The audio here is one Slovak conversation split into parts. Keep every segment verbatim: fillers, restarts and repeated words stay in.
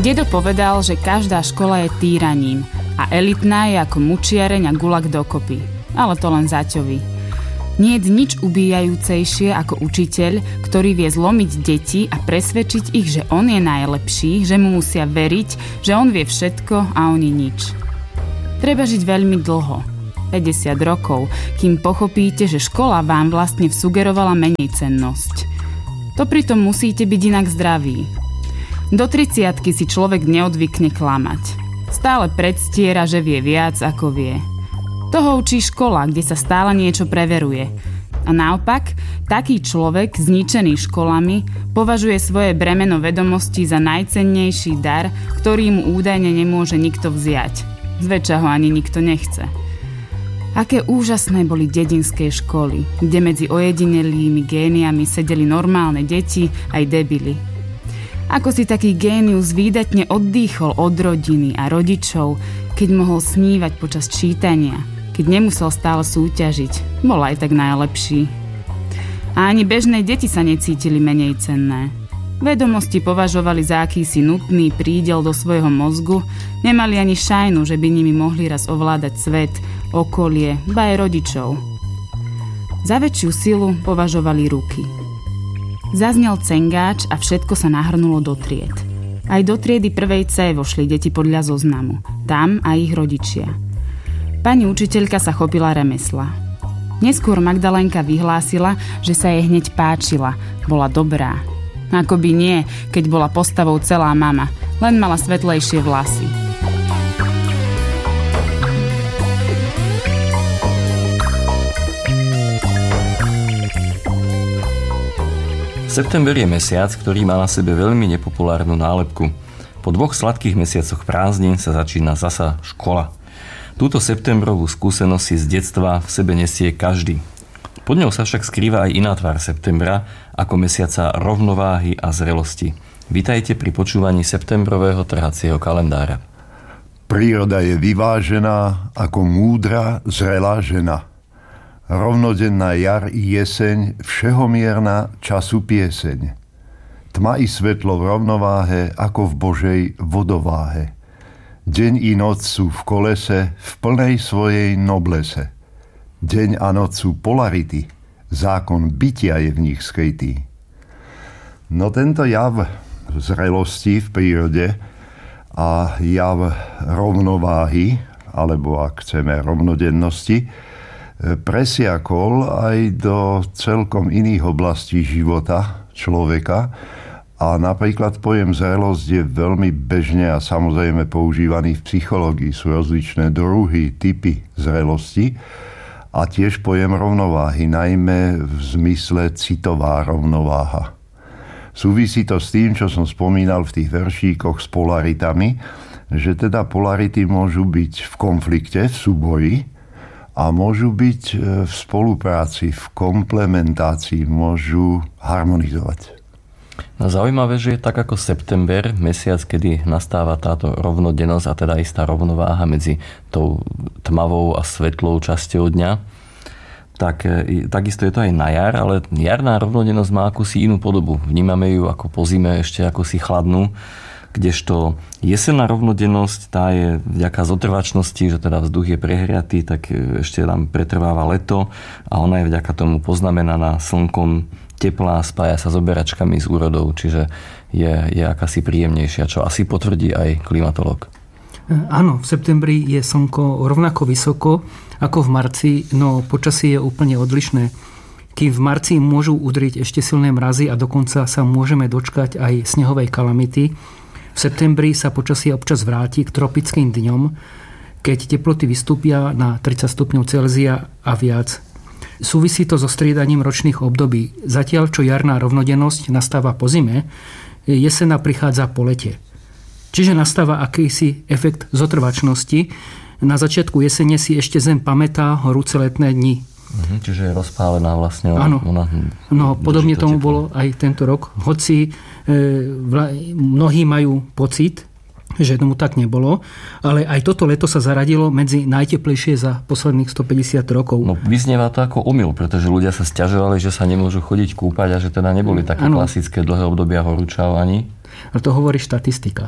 Dedo povedal, že každá škola je týraním a elitná je ako mučiareň a gulag dokopy. Ale to len zaťovi. Nie je nič ubíjajúcejšie ako učiteľ, ktorý vie zlomiť deti a presvedčiť ich, že on je najlepší, že mu musia veriť, že on vie všetko a oni nič. Treba žiť veľmi dlho, päťdesiat rokov, kým pochopíte, že škola vám vlastne vsugerovala menej cennosť. To pritom musíte byť inak zdraví. Do tridsiatky si človek neodvykne klamať. Stále predstiera, že vie viac ako vie. Toho učí škola, kde sa stále niečo preveruje. A naopak, taký človek, zničený školami, považuje svoje bremeno vedomostí za najcennejší dar, ktorý mu údajne nemôže nikto vziať. Zväčša ho ani nikto nechce. Aké úžasné boli dedinské školy, kde medzi ojedinelými géniami sedeli normálne deti aj debili. Ako si taký génius výdatne oddychol od rodiny a rodičov, keď mohol snívať počas čítania, keď nemusel stále súťažiť, bol aj tak najlepší. A ani bežné deti sa necítili menej cenné. Vedomosti považovali za akýsi nutný prídel do svojho mozgu, nemali ani šajnu, že by nimi mohli raz ovládať svet, okolie, ba aj rodičov. Za väčšiu silu považovali ruky. Zaznel cengáč a všetko sa nahrnulo do tried. Aj do triedy prvej C vošli deti podľa zoznamu. Tam aj ich rodičia. Pani učiteľka sa chopila remesla. Neskôr Magdalénka vyhlásila, že sa jej hneď páčila. Bola dobrá. Akoby nie, keď bola postavou celá mama. Len mala svetlejšie vlasy. September je mesiac, ktorý má na sebe veľmi nepopulárnu nálepku. Po dvoch sladkých mesiacoch prázdnin sa začína zasa škola. Túto septembrovú skúsenosť si z detstva v sebe nesie každý. Pod ňou sa však skrýva aj iná tvár septembra, ako mesiaca rovnováhy a zrelosti. Vítajte pri počúvaní septembrového trhacieho kalendára. Príroda je vyvážená ako múdra, zrelá žena. Rovnodenná jar i jeseň, všehomierna času pieseň. Tma i svetlo v rovnováhe, ako v Božej vodováhe. Deň i noc sú v kolese, v plnej svojej noblese. Deň a noc sú polarity, zákon bytia je v nich skrytý. No tento jav zrelosti v prírode a jav rovnováhy, alebo ak chceme rovnodennosti, presiakol aj do celkom iných oblastí života človeka a napríklad pojem zrelosť je veľmi bežne a samozrejme používaný v psychológii. Sú rozličné druhy, typy zrelosti a tiež pojem rovnováhy, najmä v zmysle citová rovnováha. Súvisí to s tým, čo som spomínal v tých veršíkoch s polaritami, že teda polarity môžu byť v konflikte, v súboji, a môžu byť v spolupráci, v komplementácii, môžu harmonizovať. No, zaujímavé, že je tak ako september, mesiac, kedy nastáva táto rovnodennosť a teda istá rovnováha medzi tou tmavou a svetlou časťou dňa, tak takisto je to aj na jar, ale jarná rovnodennosť má akúsi inú podobu. Vnímame ju ako po zime ešte ako si chladnú, kdežto jesenná rovnodennosť, tá je vďaka zotrvačnosti, že teda vzduch je prehriatý, tak ešte tam pretrváva leto a ona je vďaka tomu poznamenaná slnkom, teplá, spája sa s oberačkami z úrodov, čiže je, je akási príjemnejšia, čo asi potvrdí aj klimatológ. Áno, v septembri je slnko rovnako vysoko ako v marci, no počasie je úplne odlišné. Kým v marci môžu udrieť ešte silné mrazy a dokonca sa môžeme dočkať aj snehovej kalamity, v septembri sa počasie občas vráti k tropickým dňom, keď teploty vystúpia na tridsať stupňov Celzia a viac. Súvisí to so striedaním ročných období. Zatiaľ, čo jarná rovnodennosť nastáva po zime, jesená prichádza po lete. Čiže nastáva akýsi efekt zotrvačnosti. Na začiatku jesene si ešte zem pamätá horúce letné dni. Mhm, čiže je rozpálená vlastne. Áno, ona, no, podobne to tomu bolo aj tento rok. Hoci e, vla, mnohí majú pocit, že tomu tak nebolo, ale aj toto leto sa zaradilo medzi najteplejšie za posledných stopäťdesiat rokov. No, vyznieva to ako omyl, pretože ľudia sa sťažovali, že sa nemôžu chodiť kúpať a že teda neboli také ano. klasické dlhé obdobia horúčav ani. Ale to hovorí štatistika.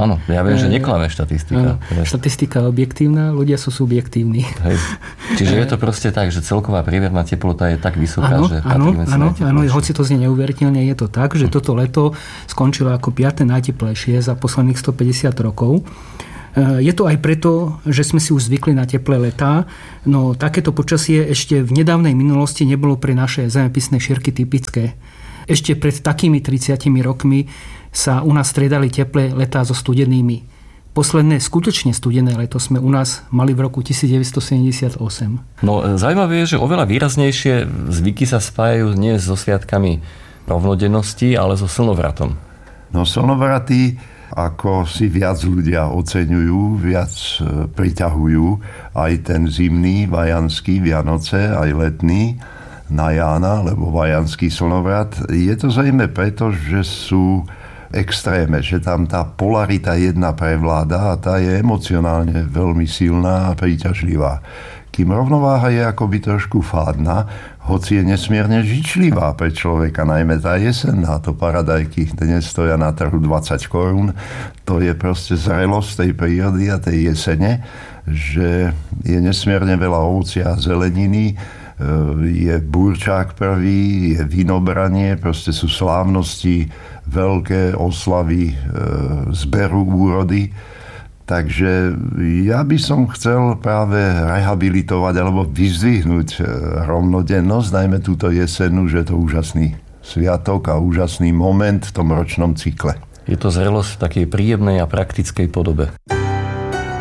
Áno, ja viem, že neklame štatistika. Áno, štatistika je objektívna, ľudia sú subjektívni. Hej. Čiže je to proste tak, že celková priemerná teplota je tak vysoká, áno, že áno, patríme sa áno, áno, hoci to znie neuveriteľne, je to tak, že hm. toto leto skončilo ako piate najteplejšie za posledných stopäťdesiat rokov. Je to aj preto, že sme si už zvykli na teplé letá, no takéto počasie ešte v nedávnej minulosti nebolo pre naše zemepisné šírky typické. Ešte pred takými tridsiatimi rokmi sa u nás striedali teplé letá so studenými. Posledné skutočne studené leto sme u nás mali v roku devätnásťstosedemdesiatosem. No zaujímavé je, že oveľa výraznejšie zvyky sa spájajú nie so sviatkami rovnodennosti, ale so slnovratom. No slnovraty, ako si viac ľudia oceňujú, viac priťahujú, aj ten zimný, vajanský, Vianoce, aj letný, na Jána, lebo vajanský slnovrat. Je to zrejme preto, že sú extréme, že tam tá polarita jedna prevláda a tá je emocionálne veľmi silná a príťažlivá. Kým rovnováha je akoby trošku fádna, hoci je nesmierne žičlivá pre človeka, najmä tá jesenná, to paradajky dnes stoja na trhu dvadsať korún, to je proste zrelosť tej prírody a tej jesene, že je nesmierne veľa ovocia a zeleniny, je burčák prvý, je vinobranie, proste sú slávnosti, veľké oslavy zberu úrody. Takže ja by som chcel práve rehabilitovať alebo vyzdvihnúť rovnodennosť, najmä túto jesenu, že je to úžasný sviatok a úžasný moment v tom ročnom cykle. Je to zrelosť v takej príjemnej a praktickej podobe.